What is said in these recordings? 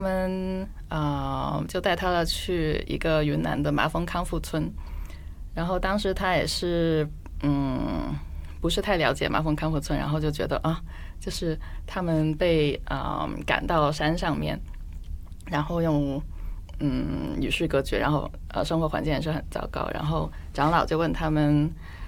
我们就带他去一个云南的麻风康复村，然后当时他也是不是太了解麻风康复村，然后就觉得就是他们被赶到山上面，然后用与世隔绝，然后生活环境也是很糟糕，然后长老就问他们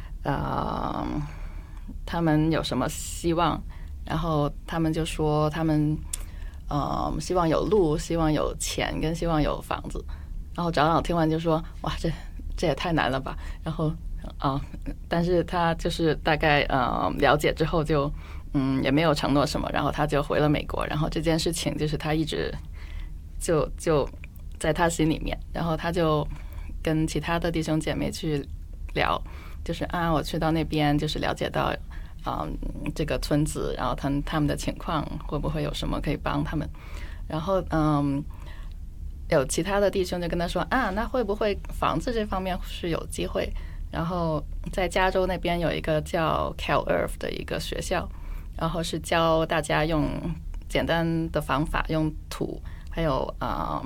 他们有什么希望，然后他们就说他们希望有路，希望有钱，跟希望有房子。然后长老听完就说：“哇，这也太难了吧！”然后但是他就是大概了解之后就也没有承诺什么，然后他就回了美国。然后这件事情就是他一直就在他心里面，然后他就跟其他的弟兄姐妹去聊，就是我去到那边就是了解到这个村子，然后他们的情况会不会有什么可以帮他们，然后有其他的弟兄就跟他说那会不会房子这方面是有机会，然后在加州那边有一个叫 CalEarth 的一个学校，然后是教大家用简单的方法，用土还有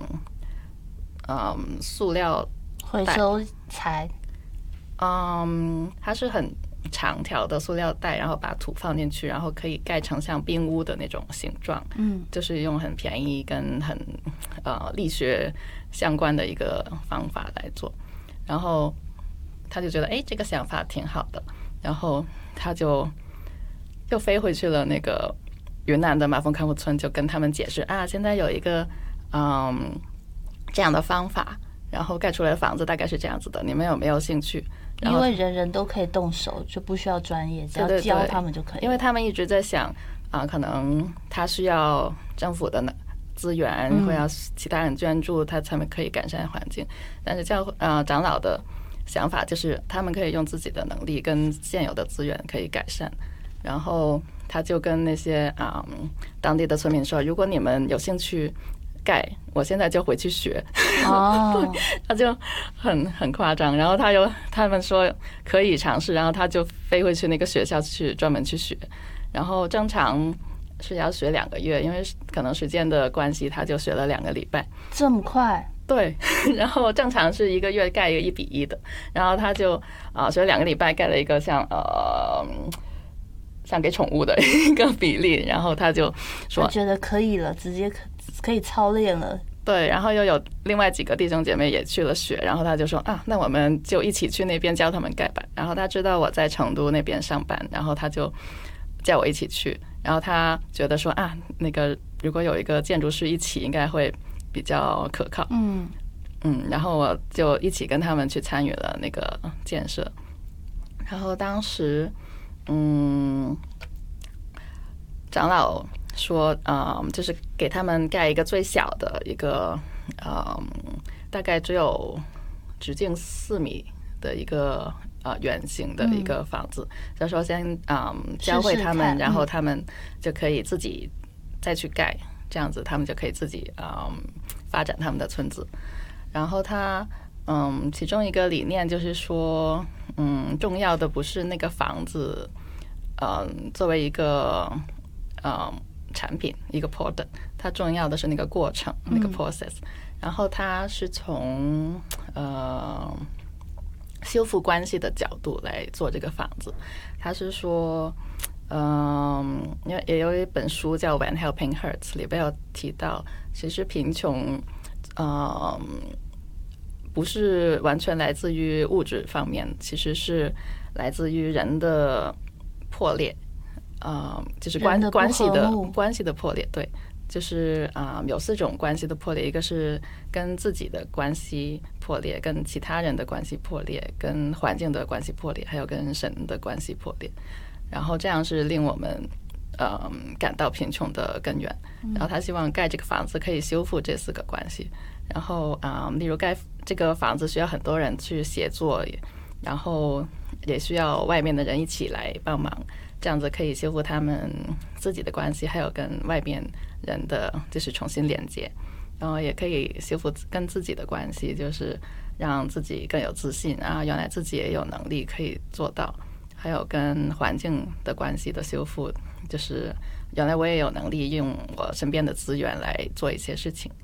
塑料回收材， 它是很长条的塑料袋，然后把土放进去，然后可以盖成像冰屋的那种形状，就是用很便宜跟很力学相关的一个方法来做，然后他就觉得这个想法挺好的，然后他就又飞回去了那个云南的麻风康复村，就跟他们解释现在有一个这样的方法，然后盖出来的房子大概是这样子的，你们有没有兴趣？ 因为人人都可以动手，就不需要专业，只要教他们就可以了。 因为他们一直在想可能他需要政府的资源，会要其他人捐助，他才可以改善环境。但是长老的想法就是他们可以用自己的能力跟现有的资源可以改善，然后他就跟那些当地的村民说，如果你们有兴趣盖，我现在就回去学。他就很夸张，然后他们说可以尝试，然后他就飞回去那个学校去专门去学，然后正常是要学2个月，因为可能时间的关系，他就学了2个礼拜。 这么快？ 对，然后正常是1个月盖一个1:1的，然后他就学了2个礼拜盖了一个像给宠物的一个比例，然后他就说他觉得可以了，直接可以操练了。 对，然后又有另外几个弟兄姐妹也去了学，然后他就说那我们就一起去那边教他们盖吧。然后他知道我在成都那边上班，然后他就叫我一起去，然后他觉得说那个如果有一个建筑师一起应该会比较可靠。然后我就一起跟他们去参与了那个建设，然后当时长老说就是给他们盖一个最小的一个大概只有直径4米的一个圆形的一个房子，就说先教会他们，然后他们就可以自己再去盖，这样子他们就可以自己发展他们的村子。然后他其中一个理念就是说重要的不是那个房子作为一个产品一个 product， 它重要的是那个过程，那个 process。然后它是从修复关系的角度来做这个房子。他是说也有一本书叫 When Helping Hurts， 里边有提到其实贫穷不是完全来自于物质方面，其实是来自于人的破裂，就是关系的破裂。对，就是有4种关系的破裂，一个是跟自己的关系破裂，跟其他人的关系破裂，跟环境的关系破裂，还有跟神的关系破裂。然后这样是令我们感到贫穷的根源。然后他希望盖这个房子可以修复这4个关系。然后例如盖这个房子需要很多人去协作，然后也需要外面的人一起来帮忙，这样子可以修复他们自己的关系，还有跟外面人的就是重新连接，然后也可以修复跟自己的关系，就是让自己更有自信原来自己也有能力可以做到，还有跟环境的关系的修复，就是原来我也有能力用我身边的资源来做一些事情。